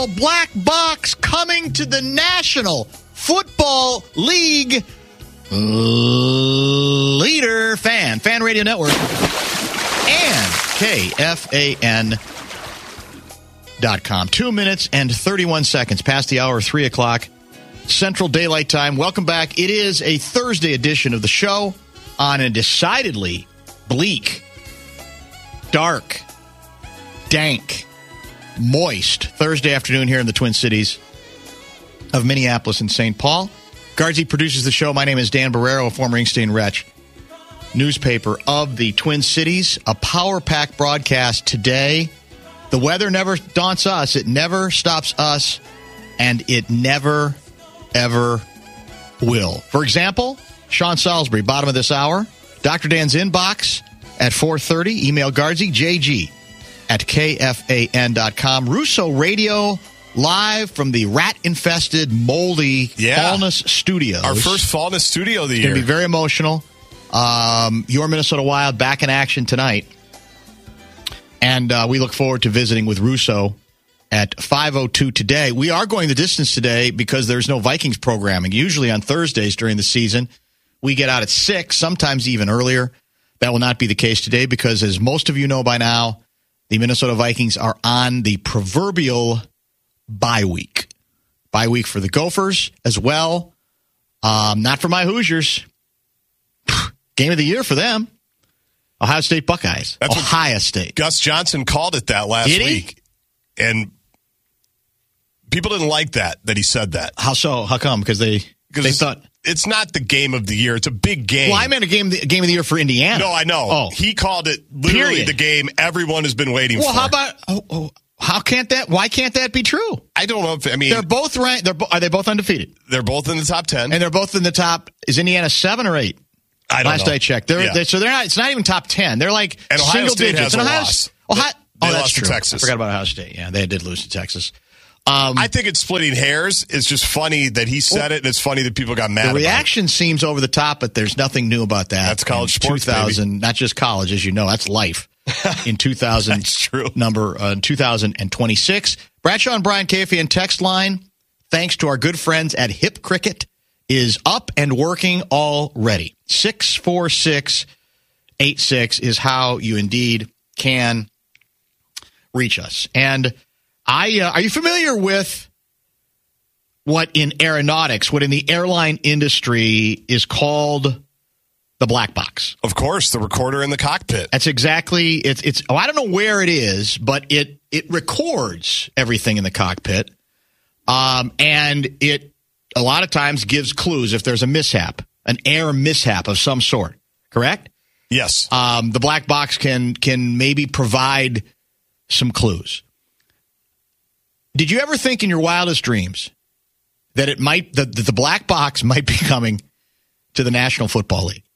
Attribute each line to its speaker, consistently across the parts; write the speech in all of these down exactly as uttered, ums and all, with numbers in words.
Speaker 1: Football Black Box coming to the National Football League leader fan, Fan Radio Network, and K F A N dot com. Two minutes and thirty-one seconds past the hour, three o'clock Central Daylight Time. Welcome back. It is a Thursday edition of the show on a decidedly bleak, dark, dank, moist Thursday afternoon here in the Twin Cities of Minneapolis and Saint Paul. Guardsy produces the show. My name is Dan Barrero, a former Inkstein Wretch, newspaper of the Twin Cities. A power-packed broadcast today. The weather never daunts us. It never stops us, and it never, ever will. For example, Sean Salisbury, bottom of this hour. Doctor Dan's inbox at four thirty. Email Guardsy, J G at K F A N dot com. Russo Radio, live from the rat-infested, moldy
Speaker 2: yeah.
Speaker 1: Fallness Studios.
Speaker 2: Our first Fallness studio of the
Speaker 1: it's
Speaker 2: year.
Speaker 1: It's going to be very emotional. Um, your Minnesota Wild back in action tonight. And uh, we look forward to visiting with Russo at five oh two today. We are going the distance today because there's no Vikings programming. Usually on Thursdays during the season, we get out at six, sometimes even earlier. That will not be the case today because, as most of you know by now, the Minnesota Vikings are on the proverbial bye week. Bye week for the Gophers as well. Um, not for my Hoosiers. Game of the year for them. Ohio State Buckeyes. That's Ohio State.
Speaker 2: Gus Johnson called it that last
Speaker 1: Did he?
Speaker 2: week. And people didn't like that, that he said that.
Speaker 1: How so? How come? Because they, they thought...
Speaker 2: It's not the game of the year. It's a big game.
Speaker 1: Well, I meant a game, the game of the year for Indiana.
Speaker 2: No, I know.
Speaker 1: Oh.
Speaker 2: He called it literally
Speaker 1: Period.
Speaker 2: the game everyone has been waiting
Speaker 1: well,
Speaker 2: for.
Speaker 1: Well, how about... Oh, oh, how can't that... Why can't that be true?
Speaker 2: I don't know if... I mean...
Speaker 1: They're both ranked... They're, are they both undefeated?
Speaker 2: They're both in the top ten.
Speaker 1: And they're both in the top... Is Indiana seven or eight?
Speaker 2: I don't
Speaker 1: Last
Speaker 2: know.
Speaker 1: I checked. They're,
Speaker 2: yeah.
Speaker 1: they're, so they're not... It's not even top ten. They're like
Speaker 2: and Ohio
Speaker 1: single
Speaker 2: State
Speaker 1: digits.
Speaker 2: Has
Speaker 1: and
Speaker 2: a
Speaker 1: Ohio,
Speaker 2: loss.
Speaker 1: Ohio,
Speaker 2: they
Speaker 1: oh, that's
Speaker 2: lost
Speaker 1: true.
Speaker 2: to Texas.
Speaker 1: I forgot about Ohio State. Yeah, they did lose to Texas. Um,
Speaker 2: I think it's splitting hairs. It's just funny that he said well, it, and it's funny that people got mad
Speaker 1: the
Speaker 2: about it.
Speaker 1: The reaction seems over the top, but there's nothing new about that.
Speaker 2: That's college sports,
Speaker 1: two thousand,
Speaker 2: baby.
Speaker 1: Not just college, as you know. That's life. In two thousand,
Speaker 2: That's true.
Speaker 1: Number uh, two thousand twenty-six. Bradshaw and Brian K F A N text line, thanks to our good friends at Hip Cricket, is up and working already. six four six eight six is how you indeed can reach us. And I uh, are you familiar with what in aeronautics, what in the airline industry is called the black box?
Speaker 2: Of course, the recorder in the cockpit.
Speaker 1: That's exactly it's. It's. Oh, I don't know where it is, but it it records everything in the cockpit, um, and it a lot of times gives clues if there's a mishap, an air mishap of some sort. Correct?
Speaker 2: Yes.
Speaker 1: Um, the black box can can maybe provide some clues. Did you ever think in your wildest dreams that it might that the black box might be coming to the National Football League?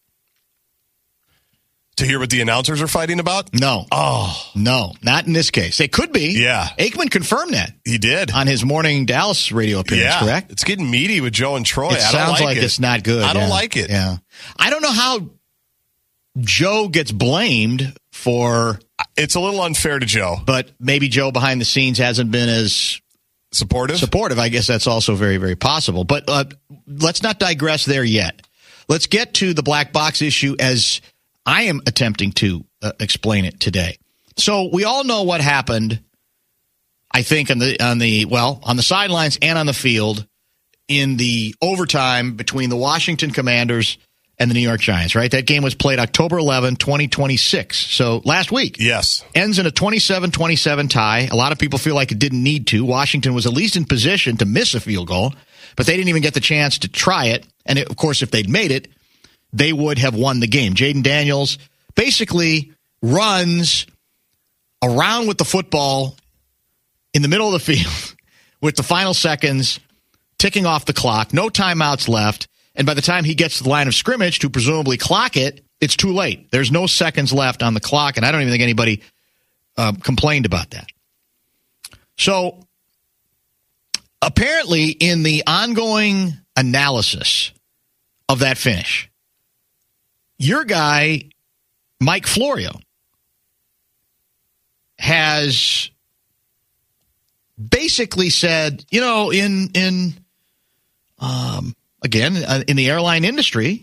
Speaker 2: To hear what the announcers are fighting about?
Speaker 1: No.
Speaker 2: Oh.
Speaker 1: No, not in this case. They could be.
Speaker 2: Yeah.
Speaker 1: Aikman confirmed that.
Speaker 2: He did.
Speaker 1: On his morning Dallas radio appearance,
Speaker 2: yeah.
Speaker 1: correct?
Speaker 2: It's getting meaty with Joe and Troy.
Speaker 1: It
Speaker 2: I don't
Speaker 1: sounds
Speaker 2: like,
Speaker 1: like
Speaker 2: it.
Speaker 1: it's not good.
Speaker 2: I don't
Speaker 1: yeah.
Speaker 2: like it.
Speaker 1: Yeah. I don't know how Joe gets blamed for...
Speaker 2: It's a little unfair to Joe.
Speaker 1: But maybe Joe behind the scenes hasn't been as...
Speaker 2: Supportive?
Speaker 1: Supportive. I guess that's also very, very possible. But uh, let's not digress there yet. Let's get to the black box issue as I am attempting to uh, explain it today. So we all know what happened, I think, on the, on the well, on the sidelines and on the field in the overtime between the Washington Commanders and the New York Giants, right? That game was played October eleventh, twenty twenty-six. So last week.
Speaker 2: Yes.
Speaker 1: Ends in a twenty-seven twenty-seven tie. A lot of people feel like it didn't need to. Washington was at least in position to miss a field goal, but they didn't even get the chance to try it. And it, of course, if they'd made it, they would have won the game. Jaden Daniels basically runs around with the football in the middle of the field with the final seconds ticking off the clock, no timeouts left. And by the time he gets to the line of scrimmage to presumably clock it, it's too late. There's no seconds left on the clock, and I don't even think anybody uh, complained about that. So apparently in the ongoing analysis of that finish, your guy, Mike Florio, has basically said, you know, in in um, again uh, in the airline industry,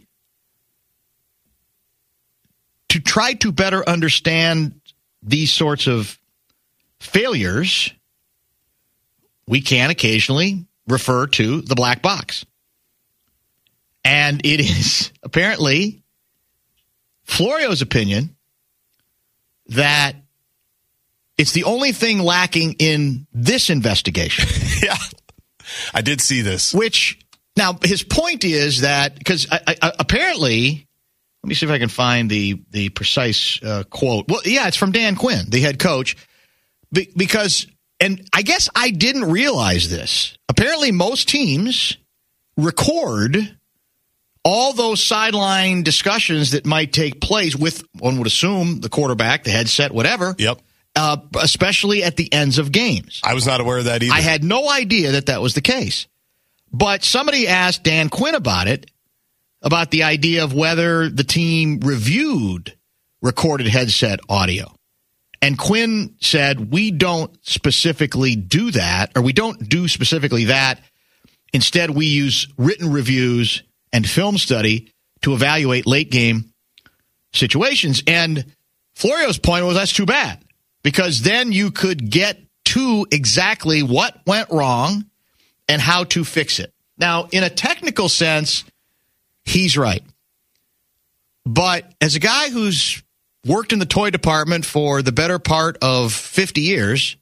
Speaker 1: to try to better understand these sorts of failures, we can occasionally refer to the black box. And it is apparently Florio's opinion that it's the only thing lacking in this investigation.
Speaker 2: Yeah, I did see this.
Speaker 1: Which, now, his point is that, because I, I, apparently, let me see if I can find the, the precise uh, quote. Well, yeah, it's from Dan Quinn, the head coach, be, because, and I guess I didn't realize this. Apparently, most teams record all those sideline discussions that might take place with, one would assume, the quarterback, the headset, whatever.
Speaker 2: Yep.
Speaker 1: Uh, especially at the ends of games.
Speaker 2: I was not aware of that either.
Speaker 1: I had no idea that that was the case. But somebody asked Dan Quinn about it, about the idea of whether the team reviewed recorded headset audio. And Quinn said, we don't specifically do that, or we don't do specifically that. Instead, we use written reviews and film study to evaluate late game situations. And Florio's point was, that's too bad, because then you could get to exactly what went wrong and how to fix it. Now, in a technical sense, he's right. But as a guy who's worked in the toy department for the better part of fifty years,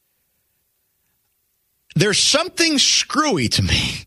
Speaker 1: there's something screwy to me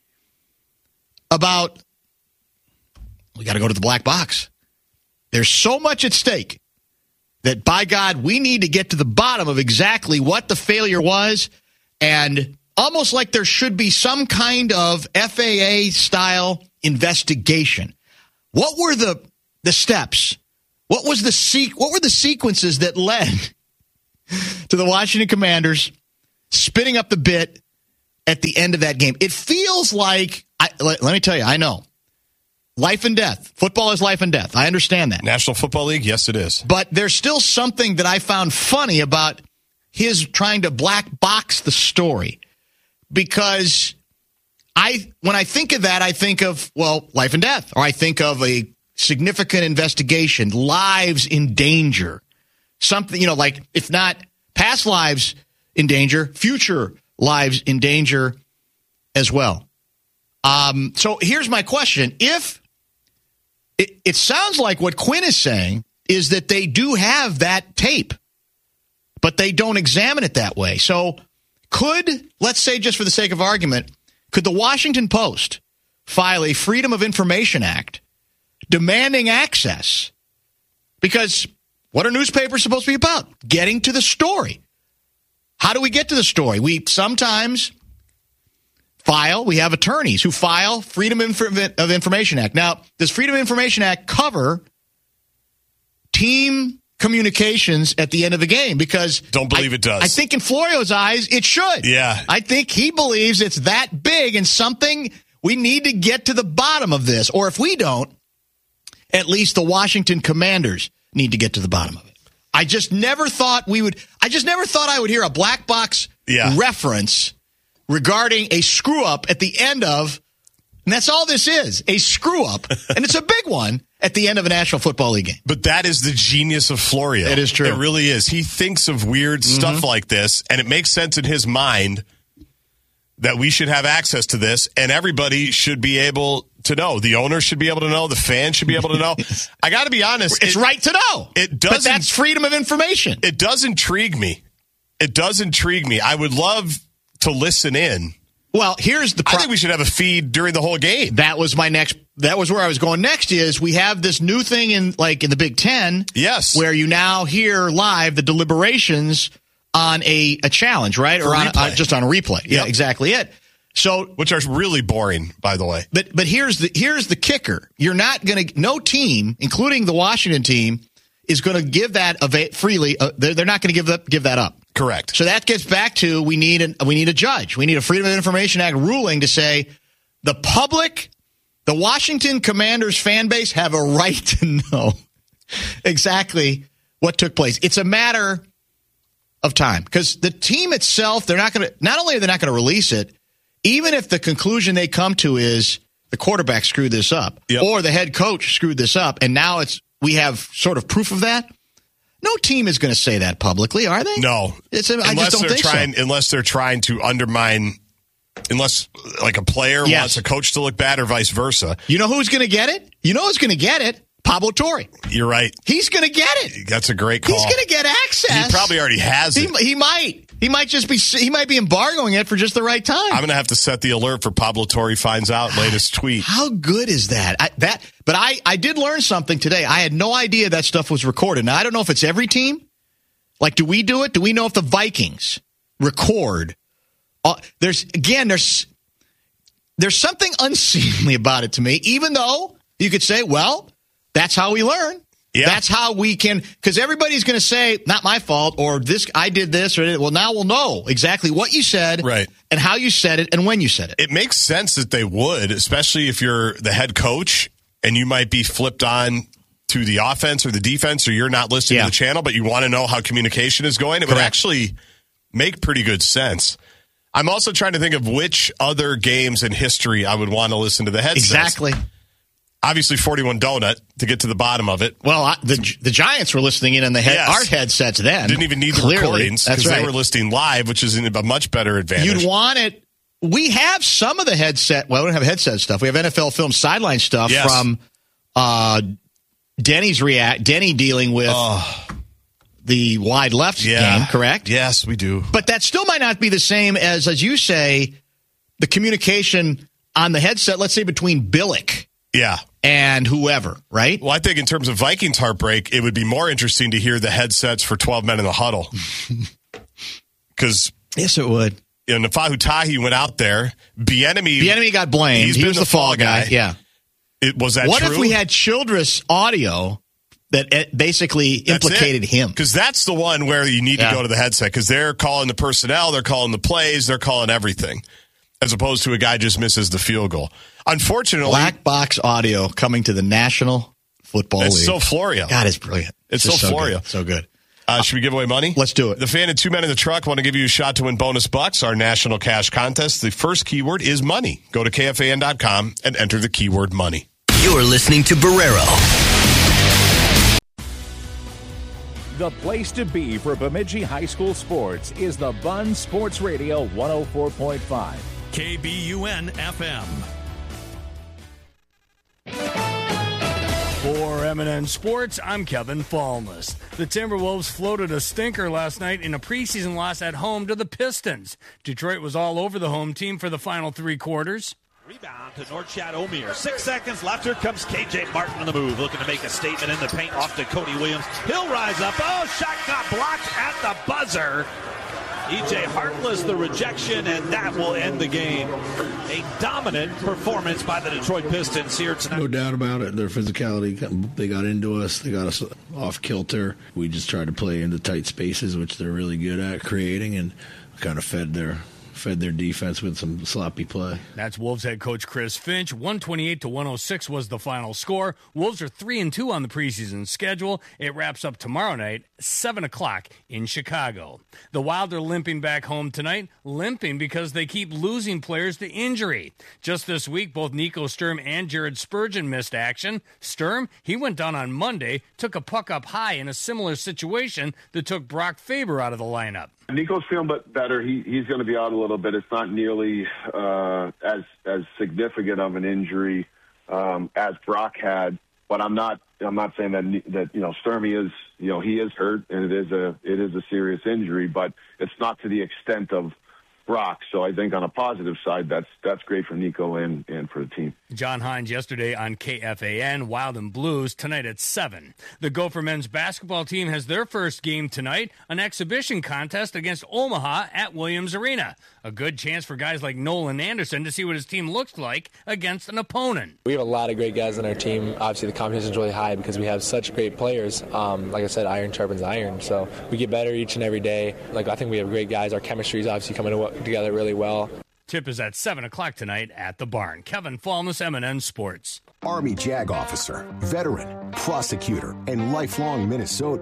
Speaker 1: about, we got to go to the black box. There's so much at stake that, by God, we need to get to the bottom of exactly what the failure was, and almost like there should be some kind of F A A-style investigation. What were the the steps? What was the sequ- What were the sequences that led to the Washington Commanders spinning up the bit at the end of that game? It feels like, I, let, let me tell you, I know. Life and death. Football is life and death. I understand that.
Speaker 2: National Football League, yes, it is.
Speaker 1: But there's still something that I found funny about his trying to black box the story. Because I, when I think of that, I think of, well, life and death. Or I think of a significant investigation, lives in danger. Something, you know, like, if not past lives in danger, future lives in danger as well. Um, so here's my question. If it, it sounds like what Quinn is saying is that they do have that tape, but they don't examine it that way. So could, let's say just for the sake of argument, could the Washington Post file a Freedom of Information Act demanding access? Because what are newspapers supposed to be about? Getting to the story. How do we get to the story? We sometimes file, we have attorneys who file Freedom of Information Act. Now, does Freedom of Information Act cover team communications at the end of the game? Because
Speaker 2: don't believe
Speaker 1: I,
Speaker 2: it does.
Speaker 1: I think in Florio's eyes, it should.
Speaker 2: Yeah.
Speaker 1: I think he believes it's that big and something we need to get to the bottom of this. Or if we don't, at least the Washington Commanders need to get to the bottom of it. I just never thought we would, I just never thought I would hear a black box
Speaker 2: yeah.
Speaker 1: reference regarding a screw up at the end of, and that's all this is, a screw up, and it's a big one at the end of a National Football League game.
Speaker 2: But that is the genius of Florio.
Speaker 1: It is true.
Speaker 2: It really is. He thinks of weird mm-hmm. stuff like this, and it makes sense in his mind that we should have access to this, and everybody should be able to know. The owner should be able to know. The fans should be able to know. I got to be honest.
Speaker 1: It's
Speaker 2: it,
Speaker 1: right to know.
Speaker 2: It does.
Speaker 1: But that's freedom of information.
Speaker 2: It does intrigue me. It does intrigue me. I would love to listen in.
Speaker 1: Well, here's the. Pro-
Speaker 2: I think we should have a feed during the whole game.
Speaker 1: That was my next. That was where I was going next. Is we have this new thing in like in the Big Ten.
Speaker 2: Yes.
Speaker 1: Where you now hear live the deliberations on a, a challenge, right,
Speaker 2: For
Speaker 1: or on
Speaker 2: replay.
Speaker 1: uh, just on a replay. Yeah,
Speaker 2: yep.
Speaker 1: exactly it. So,
Speaker 2: which are really boring, by the way.
Speaker 1: But but here's the here's the kicker. You're not going to. No team, including the Washington team, is going to give that ava- freely. Uh, they're, they're not going to give that give that up.
Speaker 2: Correct.
Speaker 1: So that gets back to we need an, we need a judge. We need a Freedom of Information Act ruling to say the public, the Washington Commanders fan base have a right to know exactly what took place. It's a matter of time. Because the team itself, they're not going to, not only are they not going to release it, even if the conclusion they come to is the quarterback screwed this up, yep. or the head coach screwed this up, and now it's we have sort of proof of that. No team is going to say that publicly, are they?
Speaker 2: No,
Speaker 1: it's a, I
Speaker 2: unless
Speaker 1: just don't
Speaker 2: they're
Speaker 1: think
Speaker 2: trying,
Speaker 1: so.
Speaker 2: Unless they're trying to undermine, unless like a player yes. wants a coach to look bad, or vice versa.
Speaker 1: You know who's going to get it? You know who's going to get it? Pablo Torre.
Speaker 2: You're right.
Speaker 1: He's going to get it.
Speaker 2: That's a great call.
Speaker 1: He's going to get access.
Speaker 2: He probably already has
Speaker 1: he,
Speaker 2: it.
Speaker 1: He might. He might just be. He might be embargoing it for just the right time.
Speaker 2: I'm going to have to set the alert for Pablo Torre finds out latest tweet.
Speaker 1: How good is that? I, that, but I, I did learn something today. I had no idea that stuff was recorded. Now I don't know if it's every team. Like, do we do it? Do we know if the Vikings record? Uh, there's again, there's there's something unseemly about it to me. Even though you could say, well, that's how we learn. Yeah. That's how we can, because everybody's going to say, not my fault, or this, I did this, or well, now we'll know exactly what you said,
Speaker 2: right,
Speaker 1: and how you said it, and when you said it.
Speaker 2: It makes sense that they would, especially if you're the head coach and you might be flipped on to the offense or the defense, or you're not listening yeah. to the channel, but you want to know how communication is going. It Correct. Would actually make pretty good sense. I'm also trying to think of which other games in history I would want to listen to the headsets.
Speaker 1: Exactly.
Speaker 2: Obviously, forty-one Donut to get to the bottom of it.
Speaker 1: Well, I, the the Giants were listening in on the head, yes. our headsets then.
Speaker 2: Didn't even need the
Speaker 1: Clearly.
Speaker 2: recordings because
Speaker 1: right.
Speaker 2: they were listening live, which is a much better advantage.
Speaker 1: You'd want it. We have some of the headset. Well, we don't have headset stuff. We have N F L film sideline stuff
Speaker 2: yes.
Speaker 1: from uh, Denny's react. Denny dealing with oh. the wide left
Speaker 2: yeah.
Speaker 1: game. Correct.
Speaker 2: Yes, we do.
Speaker 1: But that still might not be the same as, as you say, the communication on the headset. Let's say between Billick.
Speaker 2: Yeah.
Speaker 1: And whoever, right?
Speaker 2: Well, I think in terms of Vikings heartbreak, it would be more interesting to hear the headsets for twelve men in the huddle. Because
Speaker 1: yes, it would.
Speaker 2: You know, Nafahu Tahi went out there. Bieniemy,
Speaker 1: Bieniemy got blamed.
Speaker 2: He's
Speaker 1: he
Speaker 2: been
Speaker 1: was
Speaker 2: the,
Speaker 1: the fall guy.
Speaker 2: guy.
Speaker 1: Yeah.
Speaker 2: It was that.
Speaker 1: What
Speaker 2: true?
Speaker 1: if we had Childress audio that it basically
Speaker 2: that's
Speaker 1: implicated
Speaker 2: it.
Speaker 1: him?
Speaker 2: Because that's the one where you need yeah. to go to the headset because they're calling the personnel, they're calling the plays, they're calling everything. As opposed to a guy just misses the field goal. Unfortunately,
Speaker 1: black box audio coming to the National Football
Speaker 2: it's
Speaker 1: League.
Speaker 2: It's so Florio.
Speaker 1: God, it's brilliant.
Speaker 2: It's,
Speaker 1: it's
Speaker 2: so,
Speaker 1: so
Speaker 2: Florio.
Speaker 1: Good. So good.
Speaker 2: Uh, should we give away money?
Speaker 1: Let's do it.
Speaker 2: The Fan and Two Men in the Truck want to give you a shot to win bonus bucks, our national cash contest. The first keyword is money. Go to K F A N dot com and enter the keyword money.
Speaker 3: You're listening to Barrero.
Speaker 4: The place to be for Bemidji High School sports is the Bun Sports Radio one oh four point five.
Speaker 5: K B U N F M.
Speaker 6: For M and N Sports, I'm Kevin Fallness. The Timberwolves floated a stinker last night in a preseason loss at home to the Pistons. Detroit was all over the home team for the final three quarters.
Speaker 7: Rebound to Norchad Omier. Six seconds left. Here comes K J Martin on the move, looking to make a statement in the paint off to Cody Williams. He'll rise up. Oh, shot got blocked at the buzzer. E J Harkless, the rejection, and that will end the game. A dominant performance by the Detroit Pistons here tonight.
Speaker 8: No doubt about it. Their physicality, they got into us. They got us off kilter. We just tried to play into tight spaces, which they're really good at creating, and kind of fed their fed their defense with some sloppy play.
Speaker 6: That's Wolves head coach Chris Finch. one twenty-eight to one oh six was the final score. Wolves are three and two on the preseason schedule. It wraps up tomorrow night, seven o'clock in Chicago. The Wild are limping back home tonight, limping because they keep losing players to injury. Just this week, both Nico Sturm and Jared Spurgeon missed action. Sturm, he went down on Monday, took a puck up high in a similar situation that took Brock Faber out of the lineup.
Speaker 9: Nico's feeling better. He he's going to be out a little bit. It's not nearly uh, as as significant of an injury um, as Brock had. But I'm not I'm not saying that that you know Sturmy is you know he is hurt and it is a it is a serious injury, but it's not to the extent of Brock. So I think on a positive side, that's that's great for Nico and, and for the team.
Speaker 6: John Hines yesterday on K F A N, Wild and Blues, tonight at seven. The Gopher men's basketball team has their first game tonight, an exhibition contest against Omaha at Williams Arena. A good chance for guys like Nolan Anderson to see what his team looks like against an opponent.
Speaker 10: We have a lot of great guys on our team. Obviously, the competition is really high because we have such great players. Um, like I said, iron sharpens iron, so we get better each and every day. Like I think we have great guys. Our chemistry is obviously coming together really well.
Speaker 6: Tip is at seven o'clock tonight at the Barn. Kevin Fallness, M and N Sports.
Speaker 11: Army JAG officer, veteran, prosecutor, and lifelong Minnesotan.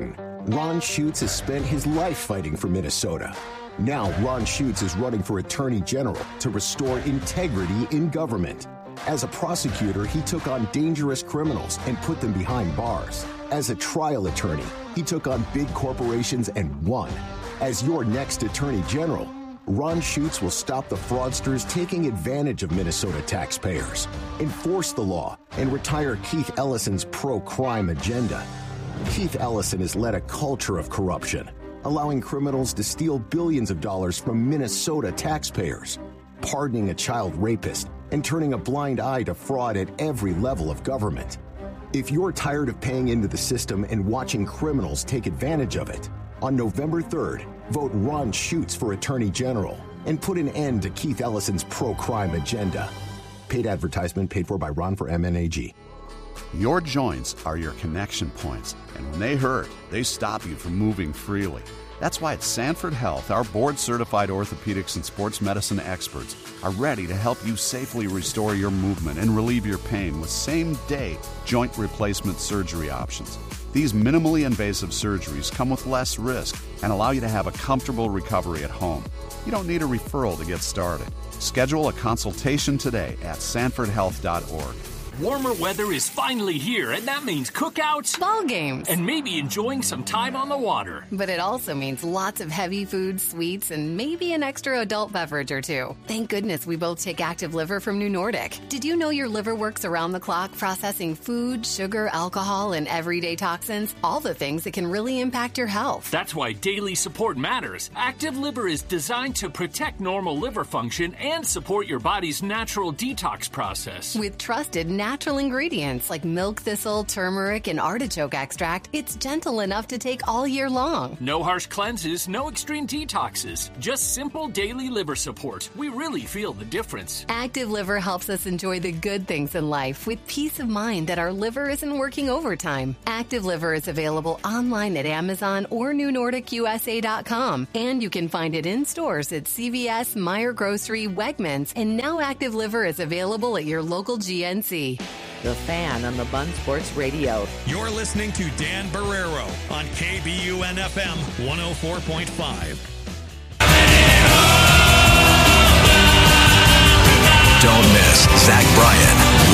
Speaker 11: Ron Schutz has spent his life fighting for Minnesota. Now Ron Schutz is running for Attorney General to restore integrity in government. As a prosecutor, he took on dangerous criminals and put them behind bars. As a trial attorney, he took on big corporations and won. As your next Attorney General, Ron Schutz will stop the fraudsters taking advantage of Minnesota taxpayers, enforce the law, and retire Keith Ellison's pro-crime agenda. Keith Ellison has led a culture of corruption, allowing criminals to steal billions of dollars from Minnesota taxpayers, pardoning a child rapist, and turning a blind eye to fraud at every level of government. If you're tired of paying into the system and watching criminals take advantage of it, on November third, vote Ron Schutz for Attorney General and put an end to Keith Ellison's pro-crime agenda. Paid advertisement paid for by Ron for M N A G.
Speaker 12: Your joints are your connection points, and when they hurt, they stop you from moving freely. That's why at Sanford Health, our board-certified orthopedics and sports medicine experts are ready to help you safely restore your movement and relieve your pain with same-day joint replacement surgery options. These minimally invasive surgeries come with less risk and allow you to have a comfortable recovery at home. You don't need a referral to get started. Schedule a consultation today at sanford health dot org.
Speaker 13: Warmer weather is finally here, and that means cookouts,
Speaker 14: ball games,
Speaker 13: and maybe enjoying some time on the water.
Speaker 14: But it also means lots of heavy food, sweets, and maybe an extra adult beverage or two. Thank goodness we both take Active Liver from New Nordic. Did you know your liver works around the clock processing food, sugar, alcohol, and everyday toxins? All the things that can really impact your health.
Speaker 13: That's why daily support matters. Active Liver is designed to protect normal liver function and support your body's natural detox process.
Speaker 14: With trusted natural Natural ingredients like milk thistle, turmeric, and artichoke extract, it's gentle enough to take all year long.
Speaker 13: No harsh cleanses, no extreme detoxes, just simple daily liver support. We really feel the difference.
Speaker 14: Active Liver helps us enjoy the good things in life with peace of mind that our liver isn't working overtime. Active Liver is available online at Amazon or new nordic u s a dot com, and you can find it in stores at C V S, Meijer Grocery, Wegmans, and now Active Liver is available at your local G N C.
Speaker 15: The Fan on the Bun Sports Radio.
Speaker 5: You're listening to Dan Barrero on K B U N F M one oh four point five.
Speaker 3: Don't miss Zach Bryan